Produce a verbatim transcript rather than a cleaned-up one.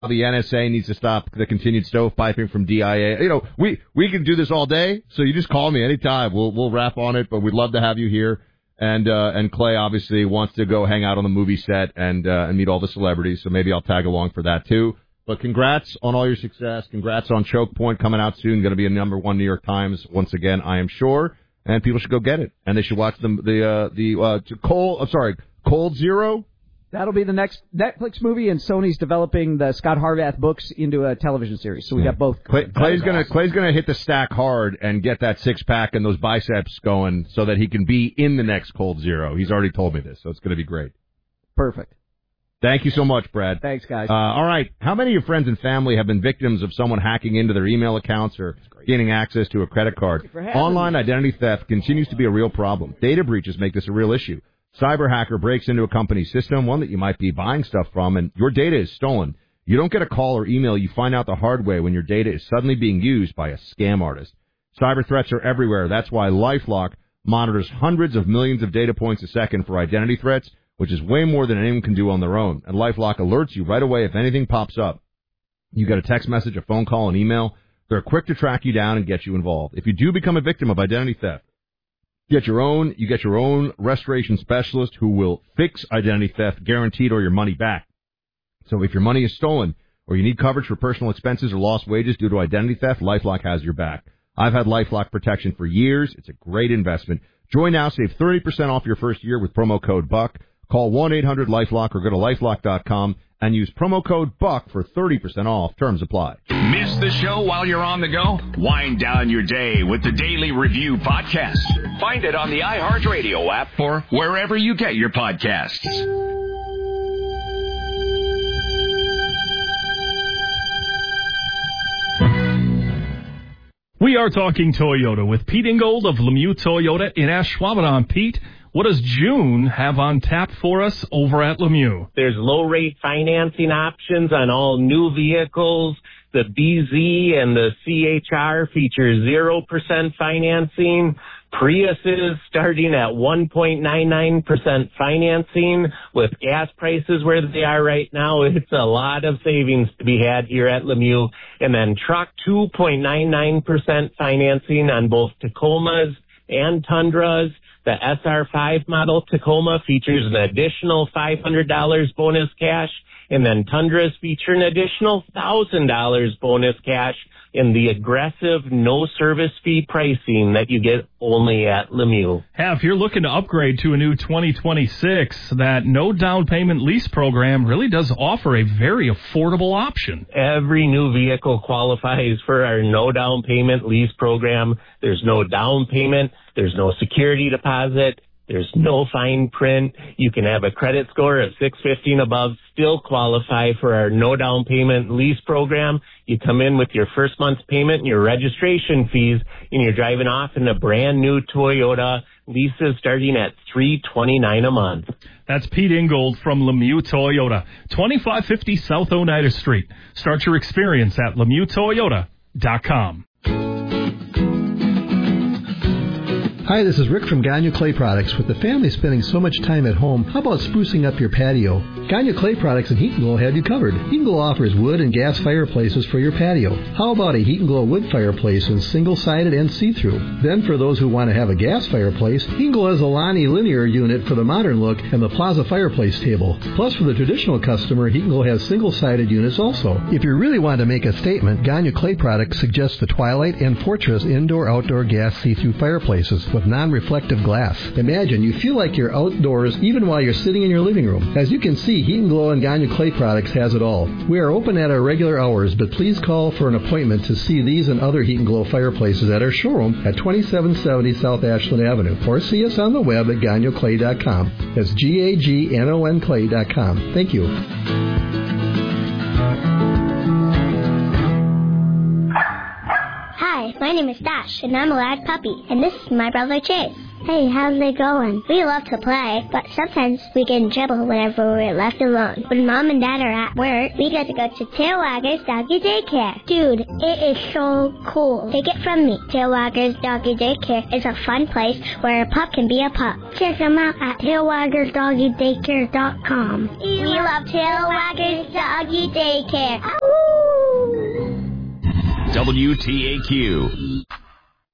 The N S A needs to stop the continued stovepiping from D I A. You know, we, we can do this all day, so you just call me anytime. We'll we'll wrap on it, but we'd love to have you here. And uh, and Clay obviously wants to go hang out on the movie set and uh, and meet all the celebrities, so maybe I'll tag along for that too. But congrats on all your success. Congrats on Choke Point coming out soon. Going to be a number one New York Times once again, I am sure. And people should go get it. And they should watch the the uh, the uh, Cold. I'm sorry, Cold Zero. That'll be the next Netflix movie, and Sony's developing the Scott Harvath books into a television series. So we got both. Clay, Clay's gonna awesome. Clay's gonna hit the stack hard and get that six pack and those biceps going so that he can be in the next Cold Zero. He's already told me this, so it's gonna be great. Perfect. Thank you so much, Brad. Thanks, guys. Uh, all right. How many of your friends and family have been victims of someone hacking into their email accounts or gaining access to a credit card? Online identity theft continues to be a real problem. Data breaches make this a real issue. Cyber hacker breaks into a company's system, one that you might be buying stuff from, and your data is stolen. You don't get a call or email. You find out the hard way when your data is suddenly being used by a scam artist. Cyber threats are everywhere. That's why LifeLock monitors hundreds of millions of data points a second for identity threats, which is way more than anyone can do on their own. And LifeLock alerts you right away if anything pops up. You get a text message, a phone call, an email. They're quick to track you down and get you involved. If you do become a victim of identity theft, Get your own, you get your own restoration specialist who will fix identity theft guaranteed or your money back. So if your money is stolen or you need coverage for personal expenses or lost wages due to identity theft, LifeLock has your back. I've had LifeLock protection for years. It's a great investment. Join now, save thirty percent off your first year with promo code BUCK. Call one eight hundred LifeLock or go to lifelock dot com and use promo code BUCK for thirty percent off. Terms apply. Miss the show while you're on the go? Wind down your day with the Daily Review podcast. Find it on the iHeartRadio app or wherever you get your podcasts. We are talking Toyota with Pete Ingold of Lemieux Toyota in Ashwaubenon. Pete, what does June have on tap for us over at Lemieux? There's low-rate financing options on all new vehicles. The B Z and the C H R feature zero percent financing. Priuses starting at one point nine nine percent financing. With gas prices where they are right now, it's a lot of savings to be had here at Lemieux. And then truck two point nine nine percent financing on both Tacomas and Tundras. The S R five model Tacoma features an additional five hundred dollars bonus cash, and then Tundras feature an additional one thousand dollars bonus cash in the aggressive no service fee pricing that you get only at Lemieux. Yeah, if you're looking to upgrade to a new twenty twenty-six, that no down payment lease program really does offer a very affordable option. Every new vehicle qualifies for our no down payment lease program. There's no down payment. There's no security deposit. There's no fine print. You can have a credit score of six fifty and above, still qualify for our no down payment lease program. You come in with your first month's payment and your registration fees, and you're driving off in a brand new Toyota. Leases starting at three hundred twenty-nine dollars a month. That's Pete Ingold from Lemieux Toyota, twenty-five fifty South Oneida Street. Start your experience at Lemieux Toyota dot com. Hi, this is Rick from Gagne Clay Products. With the family spending so much time at home, how about sprucing up your patio? Gagne Clay Products and Heat and Glow have you covered. Heat and Glow offers wood and gas fireplaces for your patio. How about a Heat and Glow wood fireplace in single-sided and see-through? Then for those who want to have a gas fireplace, Heat and Glow has a Lonnie linear unit for the modern look and the Plaza fireplace table. Plus, for the traditional customer, Heat and Glow has single-sided units also. If you really want to make a statement, Gagne Clay Products suggests the Twilight and Fortress indoor-outdoor gas see-through fireplaces with non-reflective glass. Imagine you feel like you're outdoors even while you're sitting in your living room. As you can see, Heat and Glow and Gagne Clay Products has it all. We are open at our regular hours, but please call for an appointment to see these and other Heat and Glow fireplaces at our showroom at twenty-seven seventy South Ashland Avenue, or see us on the web at gagne clay dot com. That's G A G N O N clay dot com. Thank you. Hi, my name is Dash, and I'm a lab puppy, and this is my brother Chase. Hey, how's it going? We love to play, but sometimes we get in trouble whenever we're left alone. When Mom and Dad are at work, we get to go to Tailwaggers Doggy Daycare. Dude, it is so cool. Take it from me. Tailwaggers Doggy Daycare is a fun place where a pup can be a pup. Check them out at tailwaggers doggy daycare dot com. We love Tailwaggers Doggy Daycare. Ow! W T A Q.